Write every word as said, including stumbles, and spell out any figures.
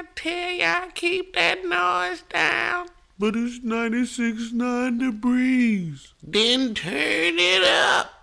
I tell y'all, keep that noise down. But it's ninety-six point nine degrees. Then turn it up.